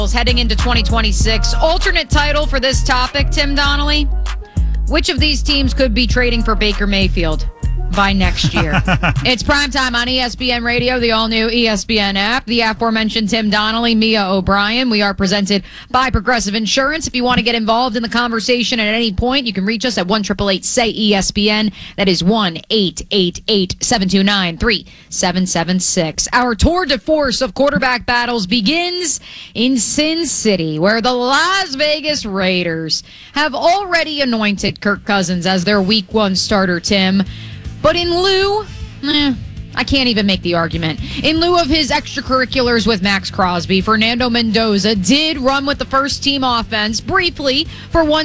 Heading into 2026. Alternate title for this topic, Tim Donnelly. Which of these teams could be trading for Baker Mayfield by next year? It's primetime on ESPN Radio, the all-new ESPN app. The aforementioned Tim Donnelly, Mia O'Brien. We are presented by Progressive Insurance. If you want to get involved in the conversation at any point, you can reach us at 1-888-SAY-ESPN. That is 1-888-729-3776. Our tour de force of quarterback battles begins in Sin City, where the Las Vegas Raiders have already anointed Kirk Cousins as their Week 1 starter, Tim. But in lieu, I can't even make the argument. In lieu of his extracurriculars with Max Crosby, Fernando Mendoza did run with the first team offense briefly for one